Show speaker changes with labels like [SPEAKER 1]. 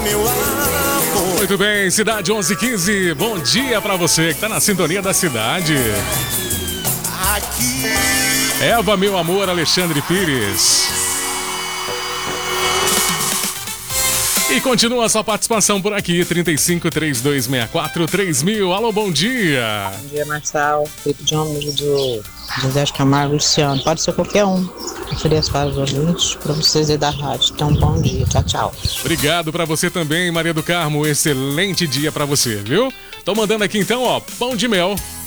[SPEAKER 1] meu amor.
[SPEAKER 2] Muito bem, Cidade 11:15. Bom dia pra você que tá na sintonia da cidade.
[SPEAKER 1] Aqui.
[SPEAKER 2] Eva, meu amor, Alexandre Pires. E continua a sua participação por aqui, 35-3264-3000. Alô, bom dia.
[SPEAKER 3] Bom dia, Marçal. Felipe de ônibus do José de Camargo, Luciano. Pode ser qualquer um. Ofereço para os ouvintes, para vocês aí da rádio. Então, bom dia. Tchau, tchau.
[SPEAKER 2] Obrigado pra você também, Maria do Carmo. Excelente dia pra você, viu? Tô mandando aqui então, ó, pão de mel